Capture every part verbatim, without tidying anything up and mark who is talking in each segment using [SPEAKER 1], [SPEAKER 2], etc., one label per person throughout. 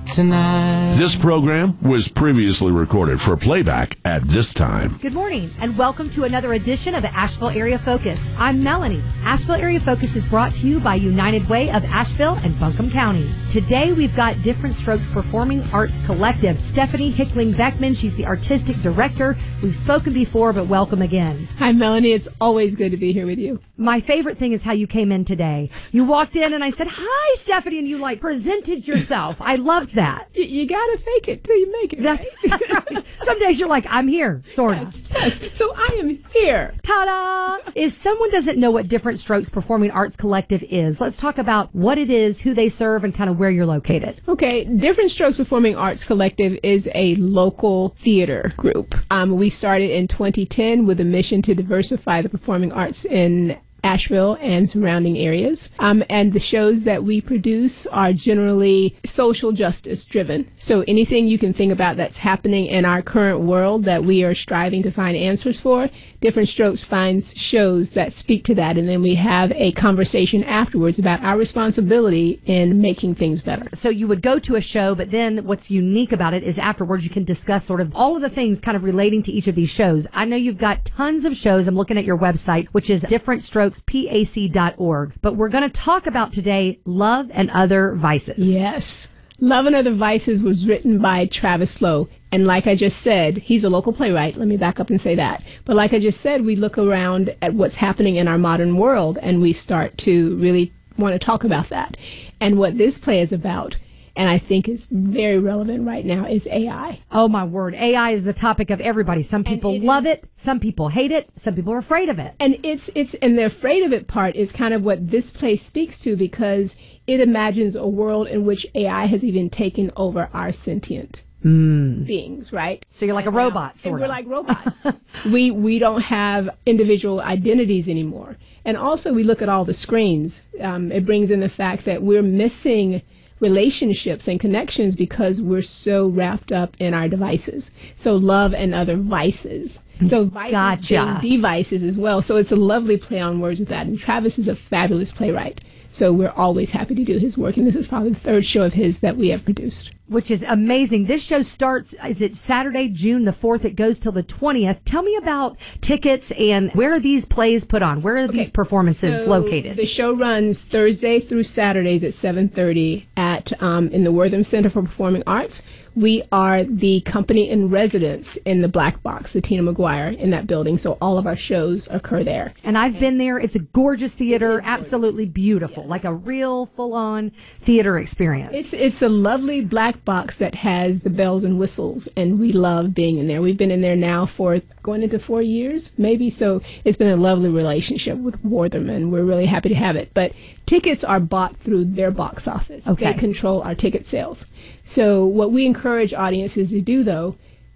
[SPEAKER 1] tonight.
[SPEAKER 2] This program was previously recorded for playback at this time.
[SPEAKER 3] Good morning, and welcome to another edition of the Asheville Area Focus. I'm Melanie. Asheville Area Focus is brought to you by United Way of Asheville and Buncombe County. Today, we've got Different Strokes Performing Arts Collective. Stephanie Hickling-Beckman, she's the artistic director. We've spoken before, but welcome again.
[SPEAKER 4] Hi, Melanie. It's always good to be here with you.
[SPEAKER 3] My favorite thing is how you came in today. You walked in and I said, "Hi, Stephanie," and you like presented yourself. I loved that.
[SPEAKER 4] You, you gotta fake it till you make it.
[SPEAKER 3] That's,
[SPEAKER 4] right?
[SPEAKER 3] that's right. Some days you're like, "I'm here," sort of.
[SPEAKER 4] Yes, yes. So I am here.
[SPEAKER 3] Ta-da! If someone doesn't know what Different Strokes Performing Arts Collective is, let's talk about what it is, who they serve, and kind of where you're located.
[SPEAKER 4] Okay, Different Strokes Performing Arts Collective is a local theater group. Um, we started in twenty ten with a mission to diversify the performing arts in Asheville and surrounding areas. Um, and the shows that we produce are generally social justice driven. So anything you can think about that's happening in our current world that we are striving to find answers for, Different Strokes finds shows that speak to that. And then we have a conversation afterwards about our responsibility in making things better.
[SPEAKER 3] So you would go to a show, but then what's unique about it is afterwards you can discuss sort of all of the things kind of relating to each of these shows. I know you've got tons of shows. I'm looking at your website, which is different strokes pac dot org. But we're going to talk about today Love and Other Vices.
[SPEAKER 4] Yes. Love and Other Vices was written by Travis Lowe. And like I just said, he's a local playwright. Let me back up and say that. But like I just said, we look around at what's happening in our modern world and we start to really want to talk about that. And what this play is about, and I think is very relevant right now, is A I.
[SPEAKER 3] Oh, my word. A I is the topic of everybody. Some people it love is, it. Some people hate it. Some people are afraid of it.
[SPEAKER 4] And it's it's and the afraid of it part is kind of what this play speaks to, because it imagines a world in which A I has even taken over our sentient mm. beings, right?
[SPEAKER 3] So you're like
[SPEAKER 4] and
[SPEAKER 3] a robot,
[SPEAKER 4] now,
[SPEAKER 3] sort
[SPEAKER 4] and
[SPEAKER 3] of.
[SPEAKER 4] We're like robots. we we don't have individual identities anymore. And also we look at all the screens. Um, it brings in the fact that we're missing relationships and connections because we're so wrapped up in our devices. So Love and Other Vices. So vices
[SPEAKER 3] gotcha.
[SPEAKER 4] being devices as well. So it's a lovely play on words with that. And Travis is a fabulous playwright. So we're always happy to do his work. And this is probably the third show of his that we have produced.
[SPEAKER 3] Which is amazing. This show starts, is it Saturday, June the fourth? It goes till the twentieth. Tell me about tickets and where are these plays put on? Where are okay. these performances
[SPEAKER 4] so
[SPEAKER 3] located?
[SPEAKER 4] The show runs Thursday through Saturdays at seven thirty at um, in the Wortham Center for Performing Arts. We are the company in residence in the Black Box, the Tina McGuire, in that building. So all of our shows occur there.
[SPEAKER 3] And I've and been there. It's a gorgeous theater, absolutely gorgeous. Beautiful, yes. Like a real full-on theater experience.
[SPEAKER 4] It's it's a lovely black box that has the bells and whistles, and we love being in there. We've been in there now for going into four years, maybe. So it's been a lovely relationship with Wortham, and we're really happy to have it. But tickets are bought through their box office.
[SPEAKER 3] Okay.
[SPEAKER 4] They control our ticket sales. So what we encourage audiences to do, though,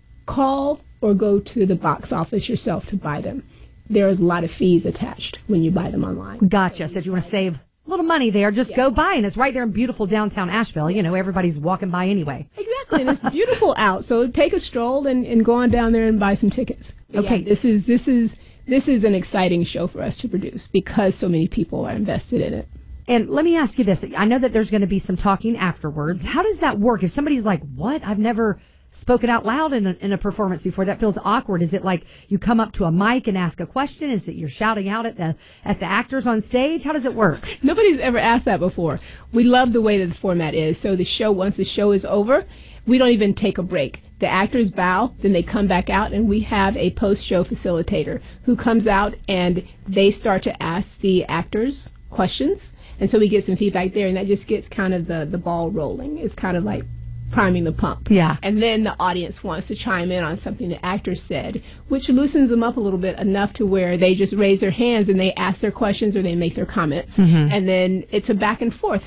[SPEAKER 4] call or go to the box office yourself to buy them. There are a lot of fees attached when you buy them online.
[SPEAKER 3] Gotcha. So if you want to save a little money there, just yeah. go buy, and it's right there in beautiful downtown Asheville. Yes. You know, everybody's walking by anyway.
[SPEAKER 4] Exactly, and it's beautiful out. So take a stroll and, and go on down there and buy some tickets. But okay, yeah, this is this is this is an exciting show for us to produce because so many people are invested in it.
[SPEAKER 3] And let me ask you this. I know that there's going to be some talking afterwards. How does that work? If somebody's like, what? I've never spoken out loud in a, in a performance before. That feels awkward. Is it like you come up to a mic and ask a question? Is it you're shouting out at the at the actors on stage? How does it work?
[SPEAKER 4] Nobody's ever asked that before. We love the way that the format is. So the show, once the show is over, we don't even take a break. The actors bow, then they come back out, and we have a post-show facilitator who comes out and they start to ask the actors questions. And so we get some feedback there, and that just gets kind of the, the ball rolling. It's kind of like priming the pump.
[SPEAKER 3] Yeah.
[SPEAKER 4] And then the audience wants to chime in on something the actor said, which loosens them up a little bit enough to where they just raise their hands and they ask their questions or they make their comments. Mm-hmm. And then it's a back and forth.